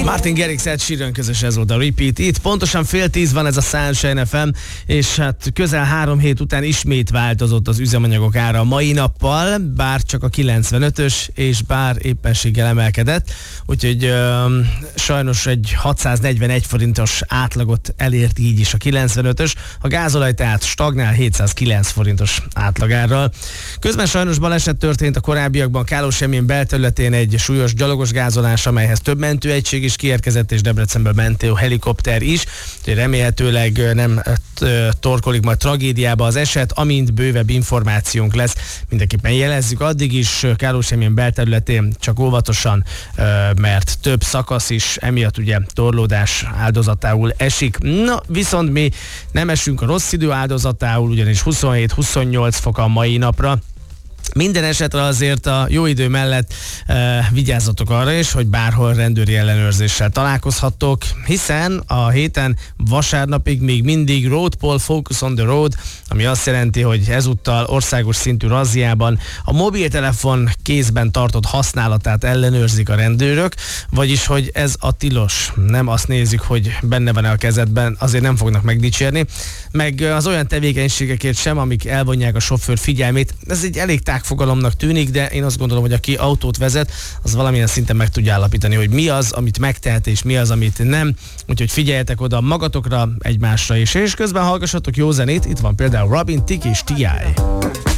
Martin Garrix, Ed Sheeran közös, ez volt a Repeat. Itt pontosan 9:30 van ez a Sunshine FM, és hát közel 3 hét után ismét változott az üzemanyagok ára a mai nappal, bár csak a 95-ös, és bár éppenséggel emelkedett, úgyhogy sajnos egy 641 forintos átlagot elért így is a 95-ös, a gázolaj tehát stagnál 709 forintos átlagárral. Közben sajnos baleset történt a korábbiakban Kálósemjén belterületén egy súlyos gyalogos gázolás, amelyhez több mentőegység is kiérkezett, és Debrecenből mentő helikopter is, úgyhogy remélhetőleg nem torkolik majd tragédiába az eset, amint bővebb információnk lesz. Mindenképpen jelezzük addig is Kálósemjén belterületén, csak óvatosan, mert több szakasz is emiatt ugye torlódás áldozatául esik. Na, viszont mi nem esünk a rossz idő áldozatául, ugyanis 27-28 fok a mai napra. Minden esetre azért a jó idő mellett vigyázzatok arra is, hogy bárhol rendőri ellenőrzéssel találkozhattok, hiszen a héten vasárnapig még mindig Road Poll Focus on the Road, ami azt jelenti, hogy ezúttal országos szintű razziában a mobiltelefon kézben tartott használatát ellenőrzik a rendőrök, vagyis hogy ez a tilos. Nem azt nézik, hogy benne van-e a kezedben, azért nem fognak megdicsérni, meg az olyan tevékenységekért sem, amik elvonják a sofőr figyelmét. Ez egy elég tágfogalomnak tűnik, de én azt gondolom, hogy aki autót vezet, az valamilyen szinten meg tudja állapítani, hogy mi az, amit megtehet, és mi az, amit nem. Úgyhogy figyeljetek oda magatokra, egymásra is, és közben hallgassatok jó zenét. Itt van például Robin Thicke és T.I.